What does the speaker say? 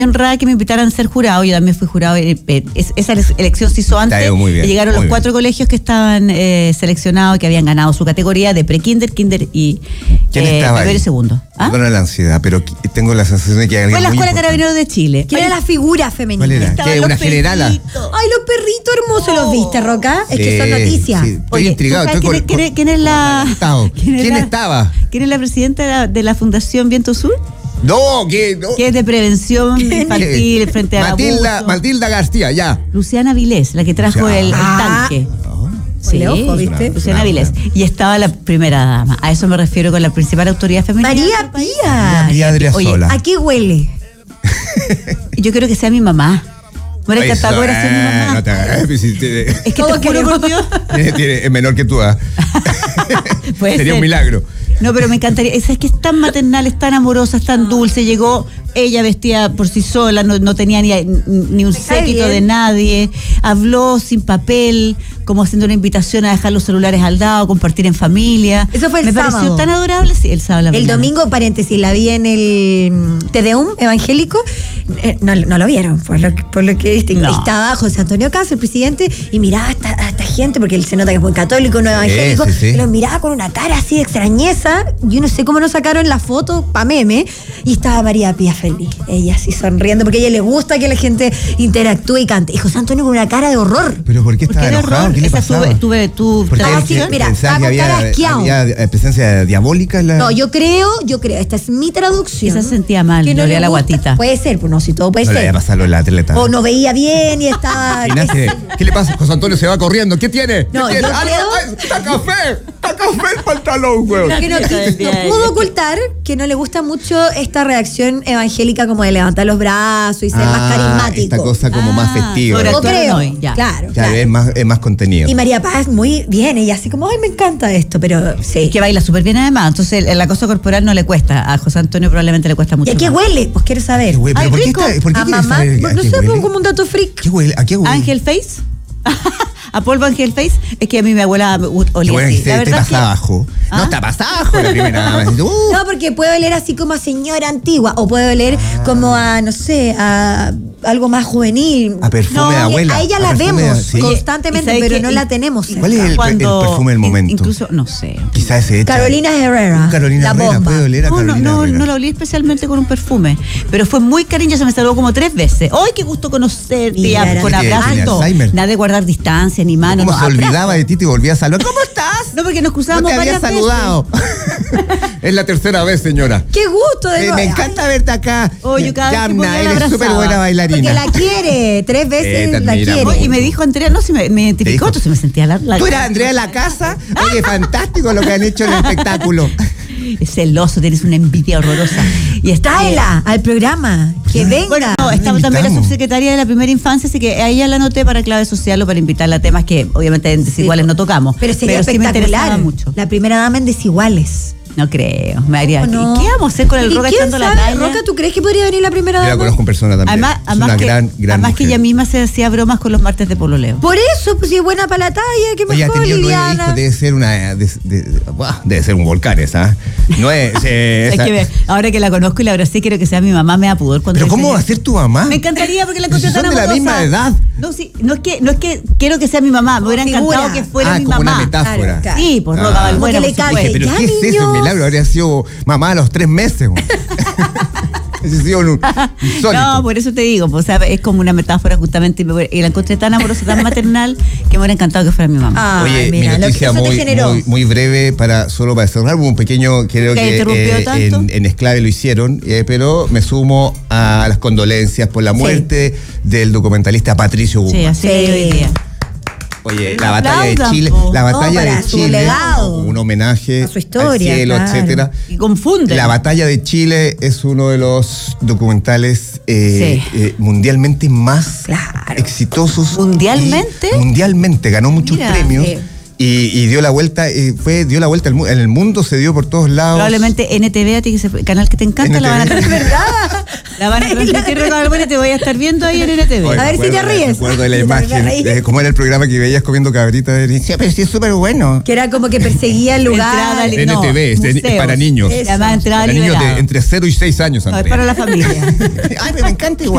honrada que me invitaran a ser jurado. Yo también fui jurado. Esa elección se hizo antes. Muy bien, y llegaron los 4 colegios que estaban seleccionados, que habían ganado su categoría de pre-kinder, kinder y primero y segundo. Perdona la ansiedad, pero tengo la sensación de que hay alguien fue la muy Escuela importante. Carabineros de Chile. ¿Quién era la figura femenina? ¿Cuál era? ¿Qué? ¿Una generala? Ay, los perritos hermosos, ¿los viste, Roca? Es que son noticias. Sí, estoy intrigado. ¿Quién es la... ¿Quién estaba? ¿Quién es la presidenta de la Fundación Viento Sur? No, ¿qué? No. Que es de prevención infantil frente a Matilda García, ya. Luciana Vilés, la que trajo el tanque. Sí, ojo, ¿viste? Luciana Vilés. Y estaba la primera dama. A eso me refiero con la principal autoridad femenina. María Pía. María Adriasola. ¿A qué huele? Yo quiero que sea mi mamá. Me hubiera encantado que sea mi mamá. No te hagas. Es que te juro por Dios. Es menor que tú. Sería un milagro. No, pero me encantaría. Es que es tan maternal, es tan amorosa, es tan dulce. Llegó ella vestida por sí sola, no tenía ni un séquito de nadie. Habló sin papel, como haciendo una invitación a dejar los celulares al lado, compartir en familia. Eso fue el sábado. Me pareció tan adorable. Sí, el sábado. El domingo, paréntesis, la vi en el Te Deum evangélico. No lo vieron, por lo que viste. No. Estaba José Antonio Caz, el presidente, y miraba a esta gente, porque él se nota que es muy católico, no evangélico, y lo miraba con una cara así de extrañeza. Yo no sé cómo no sacaron la foto pa' meme, y estaba María Pía feliz, ella así sonriendo, porque a ella le gusta que la gente interactúe y cante. Y José Antonio con una cara de horror. ¿Pero por qué estaba enojado? ¿Qué le pasaba? Mira, estaba con cara asqueado. ¿Había presencia diabólica en la...? No, yo creo, esta es mi traducción. Quizás sentía mal, que no le la guatita. Puede ser, pues no, si todo puede ser. No le iba a pasar lo del atleta. O no veía bien y estaba... ¿Qué le pasa? José Antonio se va corriendo. ¿Qué tiene? No, ¿Qué tiene? yo creo... ¡Está café el pantalón, güey! No pudo ocultar que no le gusta mucho esta reacción evangélica como de levantar los brazos y ser más carismático. Esta cosa como más festiva. Yo creo, claro. Es más contenido. Y María Paz muy bien, ella así como, ay, me encanta esto, pero sí. Que baila súper bien además, entonces la cosa corporal no le cuesta, a José Antonio probablemente le cuesta mucho. ¿Y a qué huele? Pues quiero saber. ¿Por qué a mamá, no sé, como un dato freak. ¿Qué huele? ¿A qué huele? Ángel Face. A polvo Ángel Face, es que a mí mi abuela olía así. La verdad te pasa abajo. No te pasa abajo la primera vez. No, porque puede oler así como a señora antigua, o puede oler como a, no sé, a algo más juvenil. A perfume de abuela. A ella la vemos constantemente, pero no la tenemos. ¿Cuál es el perfume del momento? Incluso, no sé. Quizás ese Carolina Herrera. Carolina Herrera, puede oler a Carolina Herrera. No la olí especialmente con un perfume, pero fue muy cariñosa, me saludó como 3 veces. ¡Ay, qué gusto conocerte! Con abrazo. Nada de guardar distancia ni mano. ¿Cómo se olvidaba de ti y volvía a saludar? ¿Cómo estás? No, porque nos cruzamos varias veces. No te había saludado. Es la tercera vez, señora. ¡Qué gusto! Me encanta verte acá. Oye, cada vez que eres súper buena bailarina. Porque la quiere, 3 veces la quiere. Y me dijo Andrea, no, si me identificó, entonces me sentía la ¿Tú eras Andrea de la casa? Oye, fantástico lo que han hecho en el espectáculo. Es celoso, tienes una envidia horrorosa. Y tráela al programa, que venga. Bueno, estaba también la subsecretaria de la primera infancia, así que a ella la anoté para Clave Social o para invitarla a temas que obviamente en Desiguales no tocamos. Pero sería sí me interesaba espectacular. Mucho. La primera dama en Desiguales. No creo, me haría. No. ¿Qué vamos a hacer con el Roca echando la talla? Roca, ¿tú crees que podría venir la primera dama? Yo la conozco en persona también. Además que, gran además que ella misma se hacía bromas con los martes de pololeo. Por eso, pues si es buena para la talla, que mejor. Ella ha tenido 9 Liliana. hijos, debe ser un volcán esa. No es. Es que ahora que la conozco y la abracé, quiero que sea mi mamá, me da pudor cuando. ¿Pero cómo va a ser tu mamá? Me encantaría porque la encontré tan son de la misma edad. No, sí, no es que quiero que sea mi mamá, me hubiera encantado que fuera mi mamá. Como una metáfora. Claro. Sí, por Roca Balbuena. Porque le cae. Pero Ya, ¿qué es eso? Un milagro, habría sido mamá a los 3 meses. Ese ha sido un insólito. No, por eso te digo, pues, o sea, es como una metáfora justamente, y la encontré tan amorosa, tan maternal, que me hubiera encantado que fuera mi mamá. Oye, mira, mi noticia muy breve solo para cerrar, un pequeño, creo que en Esclave lo hicieron, pero me sumo a las condolencias por la muerte del documentalista Patricio Guzmán. Sí, así hoy día. Oye, la batalla de Chile, un homenaje a su historia, al cielo, etcétera. Y confunde. La batalla de Chile es uno de los documentales mundialmente más exitosos. ¿Mundialmente? Mundialmente, ganó muchos premios. Y dio la vuelta, dio la vuelta en el mundo, se dio por todos lados. Probablemente NTV, a ti, el canal que te encanta, NTV. la van a transmitir. La van a transmitir, Ricardo, te voy a estar viendo ahí en NTV. Oye, a ver si te ríes. Me acuerdo de la imagen, cómo era el programa que veías comiendo cabritas de decía, pero sí es súper bueno. Que era como que perseguía el lugar. NTV, es para niños. Se llama Entrada para niños Liberada. entre 0 y 6 años, Andrea. No, es para la familia. Ay, me encanta igual.